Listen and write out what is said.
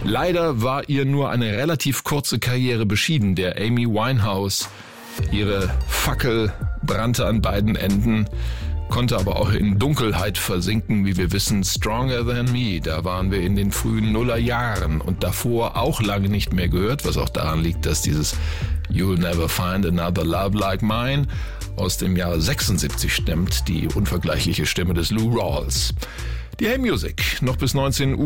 Leider war ihr nur eine relativ kurze Karriere beschieden, der Amy Winehouse. Ihre Fackel brannte an beiden Enden, konnte aber auch in Dunkelheit versinken, wie wir wissen. Stronger Than Me, da waren wir in den frühen Nullerjahren und davor auch lange nicht mehr gehört, was auch daran liegt, dass dieses You'll Never Find Another Love Like Mine aus dem Jahre 76 stammt, die unvergleichliche Stimme des Lou Rawls. Die Hey Music, noch bis 19 Uhr.